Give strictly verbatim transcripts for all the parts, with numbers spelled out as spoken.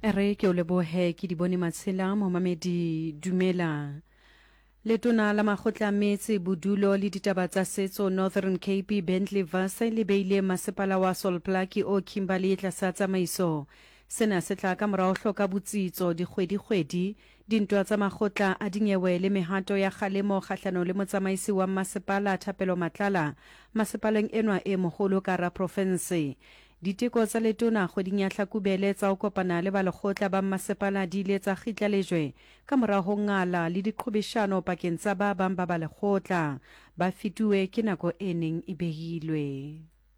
Ere ke o lebohe ke di bone matshela momamedi dumela. Letona la makgotla a metse bodulo le ditaba tsa setso Northern Cape Bentley Vasa le beile masepala wa Solplaki o Kimberley tlasa tsamaiso. Sena se tla ka morao hloka botsitso dikgwedi-kgwedi dintwa tsa makgotla a dinyewe le mehato ya kgalemo kgahlano le motsamaisi wa masepala Thapelo Matlala masepaleng enwa e moholo ka ra province. Diteko tsa letona kgweding ya Hlakubele tsa ho kopana le balekgotla ba masepala di ile tsa kgitlalejwe ka mora ho ngala le diqhobeshano pakeng tsa ba bang ba balekgotla ba fituwe ke nako e neng e behilwe.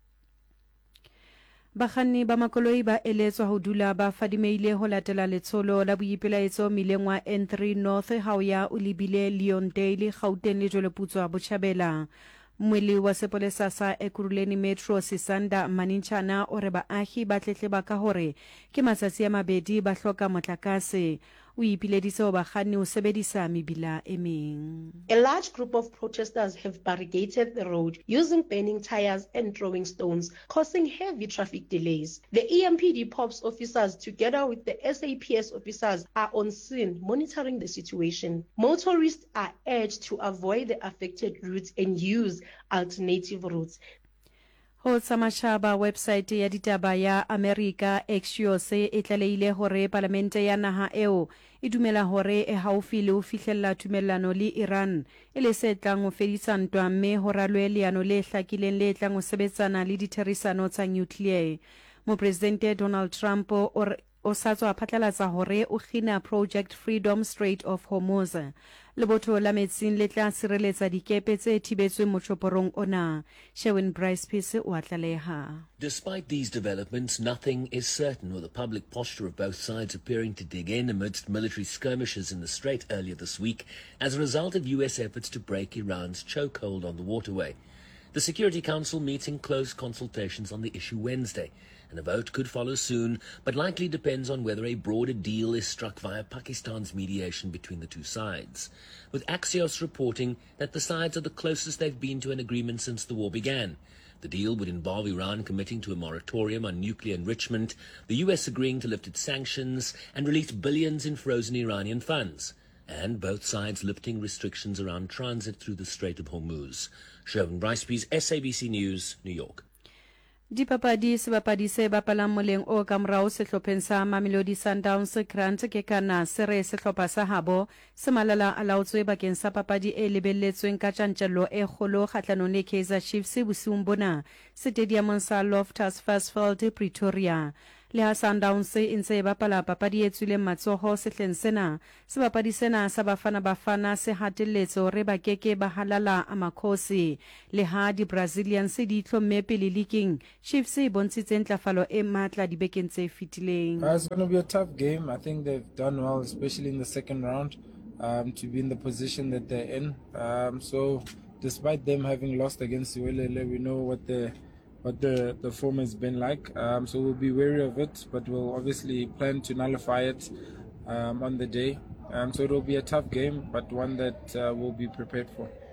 Bakganni ba makoloi ba eletswa ho dula ba fadimeile ho latela letsholo la boipelaetso mileng wa N three North ha o ya o lebile Leondale Gauteng le Joloputswa Botjhabela. Mwili wa sepolesa sa Ekurhuleni Metro Sisanda Maninchana o re baahi ba tletleba ka hore ke matsatsi a mabedi ba hloka motlakase. O ipileditse ho bakganni ho sebedisa mebila e meng. A large group of protesters have barricaded the road using burning tires and throwing stones, causing heavy traffic delays. The E M P D P O P S officers, together with the S A P S officers, are on scene monitoring the situation. Motorists are urged to avoid the affected routes and use alternative routes. Ho tsamashaba website ya ditaba ya America Axios e tlaleile hore parlamente ya naha eo e dumela hore e haufi le ho fihlella tumellano le Iran e le se tlang ho fedisa ntwa mme ho ralwe leano le hlakileng le tlang ho sebetsana le ditherisano tsa nuclear. Mopresidente Donald Trump o o sa tswa phatlalatsa hore o khina Project Freedom Strait of Hormuz. Lebotho la metsing le tla sireletsa dikepe tse thibetsweng mochoporong ona. Sherwin Bryce Peace o atlaleha. Despite these developments, nothing is certain, with the public posture of both sides appearing to dig in amidst military skirmishes in the strait earlier this week as a result of U S efforts to break Iran's chokehold on the waterway. The Security Council meets in close consultations on the issue Wednesday, and a vote could follow soon, but likely depends on whether a broader deal is struck via Pakistan's mediation between the two sides, with Axios reporting that the sides are the closest they've been to an agreement since the war began. The deal would involve Iran committing to a moratorium on nuclear enrichment, the U S agreeing to lift its sanctions and release billions in frozen Iranian funds, and both sides lifting restrictions around transit through the Strait of Hormuz. Sherwin Brycepeace, S A B C News, New York. Dipapadi sebapadi se bapalang moleng o ka morao sehlopheng sa Mamelodi Sundowns Grant ke kana sere sehlopha sa habo se malala a laotswe bakeng sa papadi e lebelletsweng ka tjantjello e kgolo kgahlanong le Kaizer Chiefs bosiung bona stadiumong sa Loftus Versfeld Pretoria. Le ha Sundowns e ntse e bapala papadi e tswileng matsoho sehleng sena, sebapadi sena sa bafana bafana se hatelletse hore ba keke ba halala a makhosi. Le ha di Brazilians di itlhomme pele leagueng, Chiefs e bontshitse ntlafalo e matla dibekeng tse fetileng. It's going to be a tough game. I think they've done well, especially in the second round, um, to be in the position that they're in. Um, so despite them having lost against Siwelele, we know what the what the, the form has been like. Um, so we'll be wary of it, but we'll obviously plan to nullify it um, on the day. Um, so it'll be a tough game, but one that uh, we'll be prepared for.